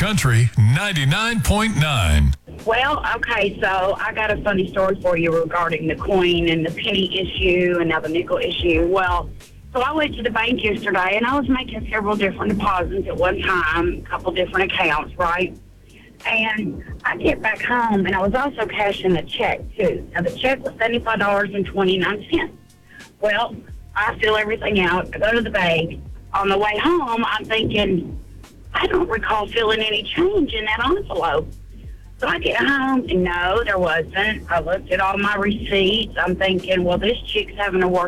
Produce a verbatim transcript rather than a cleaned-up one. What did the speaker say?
Country ninety-nine point nine. Well, okay, so I got a funny story for you regarding the coin and the penny issue and now the nickel issue. Well, so I went to the bank yesterday, and I was making several different deposits at one time, a couple different accounts, right? And I get back home, and I was also cashing a check, too. Now, the check was seventy-five dollars and twenty-nine cents. Well, I fill everything out. I go to the bank. On the way home, I'm thinking, I don't recall filling any change in that envelope. So I get home, and no, there wasn't. I looked at all my receipts. I'm thinking, well, this chick's having a work